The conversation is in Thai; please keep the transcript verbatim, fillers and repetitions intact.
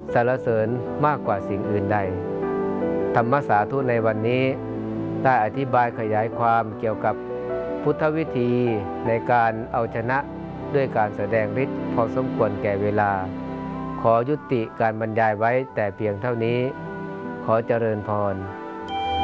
สรรเสริญมากกว่าสิ่งอื่นใดธรรมสาธุในวันนี้ได้อธิบายขยายความเกี่ยวกับพุทธวิธีในการเอาชนะด้วยการแสดงฤทธิ์พอสมควรแก่เวลาขอยุติการบรรยายไว้แต่เพียงเท่านี้ขอเจริญพร